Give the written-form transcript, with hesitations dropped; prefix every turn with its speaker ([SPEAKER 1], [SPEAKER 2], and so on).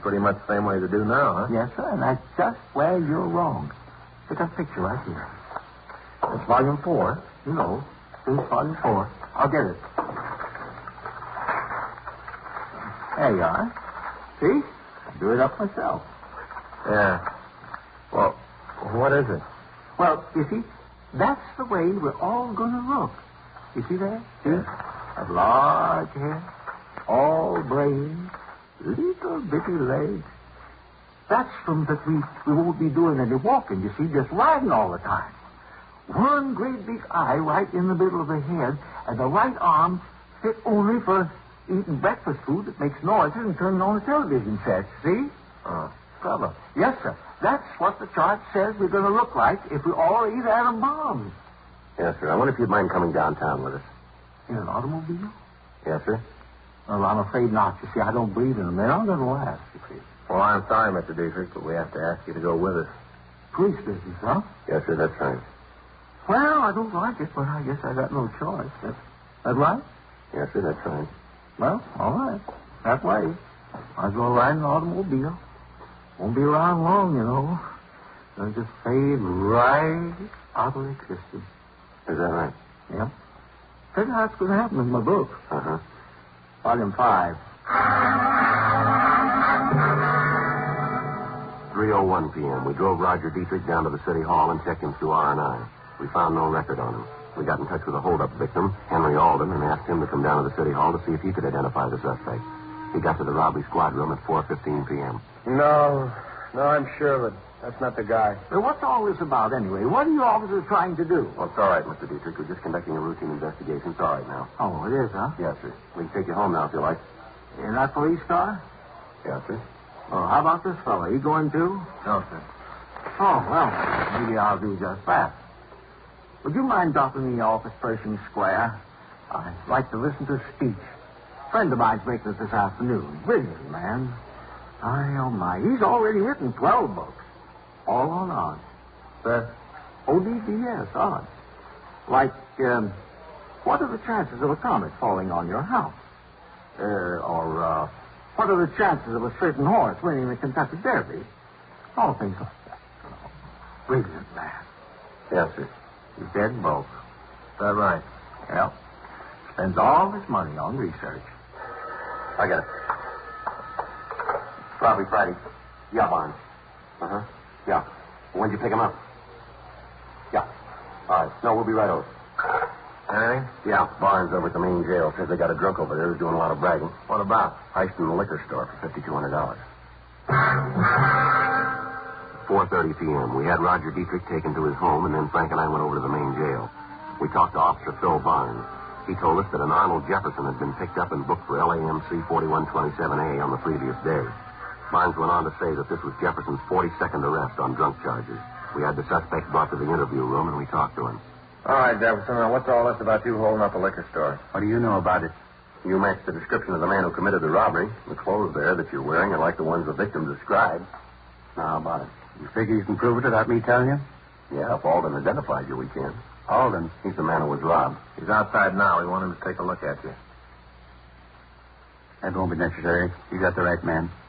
[SPEAKER 1] pretty much the same way they do now, huh?
[SPEAKER 2] Yes, sir, and that's just where you're wrong. Look at the picture right here. It's volume 4. You know, it's volume 4. I'll get it. There you are. See? I do it up myself.
[SPEAKER 1] Yeah. Well, what is it?
[SPEAKER 2] Well, you see, that's the way we're all going to look. You see that? See? A large head, all brains, little bitty legs. That's from that we won't be doing any walking, you see, just riding all the time. One great big eye right in the middle of the head, and the right arm fit only for eating breakfast food that makes noises and turning on the television sets, see?
[SPEAKER 1] Clever.
[SPEAKER 2] Yes, sir. That's what the chart says we're going to look like if we all eat atom bombs.
[SPEAKER 1] Yes, sir. I wonder if you'd mind coming downtown with us.
[SPEAKER 2] In an automobile?
[SPEAKER 1] Yes, sir.
[SPEAKER 2] Well, I'm afraid not. You see, I don't believe in them. They're not going to last, you see.
[SPEAKER 1] Well, I'm sorry, Mr. Dietrich, but we have to ask you to go with us.
[SPEAKER 2] Police business, huh?
[SPEAKER 1] Yes, sir, that's right.
[SPEAKER 2] Well, I don't like it, but I guess I got no choice. That right?
[SPEAKER 1] Yes, sir, that's right.
[SPEAKER 2] Well, all right. That way. Might as well ride in an automobile. Won't be around long, you know. They'll just fade right out of existence.
[SPEAKER 1] Is that right?
[SPEAKER 2] Yeah. Figure how it's going to happen in my book.
[SPEAKER 1] Uh-huh.
[SPEAKER 2] Volume 5.
[SPEAKER 1] 3:01 p.m. We drove Roger Dietrich down to the city hall and checked him through R&I. We found no record on him. We got in touch with the holdup victim, Henry Alden, and asked him to come down to the city hall to see if he could identify the suspect. He got to the robbery squad room at 4:15 p.m.
[SPEAKER 3] No, I'm sure of it. That's not the guy.
[SPEAKER 2] Well, what's all this about, anyway? What are you officers trying to do?
[SPEAKER 1] Well, it's all right, Mr. Dietrich. We're just conducting a routine investigation. It's all right now.
[SPEAKER 2] Oh, it is, huh?
[SPEAKER 1] Yes, sir. We can take you home now if you like.
[SPEAKER 2] In that police car?
[SPEAKER 1] Yes, sir.
[SPEAKER 2] Oh, how about this fellow? He going too?
[SPEAKER 1] No, sir.
[SPEAKER 2] Oh, well, maybe I'll do just that. Would you mind dropping me off at Pershing Square? I'd like to listen to a speech. A friend of mine's making it this afternoon. Brilliant, man. Oh, my. He's already written 12 books. All on odds. ODDS, odds. Like, what are the chances of a comet falling on your house? Or what are the chances of a certain horse winning the Kentucky Derby? All things like that. Brilliant, man.
[SPEAKER 1] Yes, sir.
[SPEAKER 2] He's dead broke.
[SPEAKER 1] Is that right?
[SPEAKER 2] Yep. Spends all his money on research.
[SPEAKER 1] I got it. Probably Friday. Yeah, Barnes. Uh-huh. Yeah. When'd you pick him up? Yeah. All right. No, we'll be right over.
[SPEAKER 3] Anything?
[SPEAKER 1] Yeah, Barnes over at the main jail says they got a drunk over there who's doing a lot of bragging.
[SPEAKER 3] What about?
[SPEAKER 1] Heist in the liquor store for $5,200. 4:30 p.m. We had Roger Dietrich taken to his home, and then Frank and I went over to the main jail. We talked to Officer Phil Barnes. He told us that an Arnold Jefferson had been picked up and booked for LAMC 4127A on the previous day. Barnes went on to say that this was Jefferson's 42nd arrest on drunk charges. We had the suspect brought to the interview room, and we talked to him.
[SPEAKER 3] All right, Jefferson. Now, what's all this about you holding up a liquor store?
[SPEAKER 1] What do you know about it? You matched the description of the man who committed the robbery. The clothes there that you're wearing are like the ones the victim described. Now, how about it?
[SPEAKER 4] You figure you can prove it without me telling you?
[SPEAKER 1] Yeah, if Alden identifies you, we can.
[SPEAKER 4] Alden?
[SPEAKER 1] He's the man who was robbed.
[SPEAKER 3] He's outside now. We want him to take a look at you.
[SPEAKER 4] That won't be necessary. You got the right man.